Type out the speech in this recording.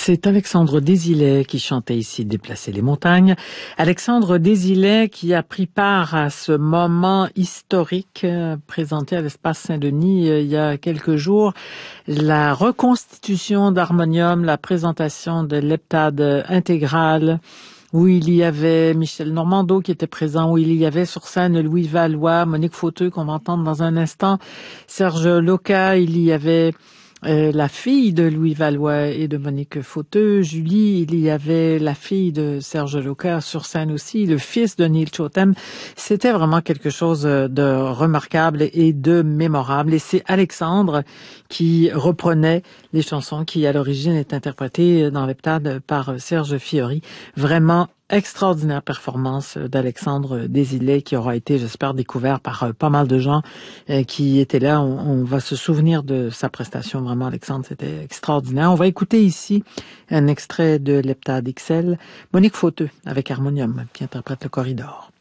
C'est Alexandre Désilet qui chantait ici Déplacer les montagnes. Alexandre Désilet qui a pris part à ce moment historique présenté à l'Espace Saint-Denis il y a quelques jours. La reconstitution d'Harmonium, la présentation de l'heptade intégrale où il y avait Michel Normando qui était présent, où il y avait sur scène Louis Valois, Monique Fauteux qu'on va entendre dans un instant, Serge Loca, il y avait la fille de Louis Valois et de Monique Fauteux, Julie, il y avait la fille de Serge Loca sur scène aussi, le fils de Neil Chotem. C'était vraiment quelque chose de remarquable et de mémorable. Et c'est Alexandre qui reprenait les chansons qui, à l'origine, étaient interprétées dans l'heptade par Serge Fiori. Vraiment extraordinaire performance d'Alexandre Désilet qui aura été, j'espère, découvert par pas mal de gens qui étaient là. On va se souvenir de sa prestation. Vraiment, Alexandre, c'était extraordinaire. On va écouter ici un extrait de l'heptade XL. Monique Fauteux avec Harmonium qui interprète le Corridor.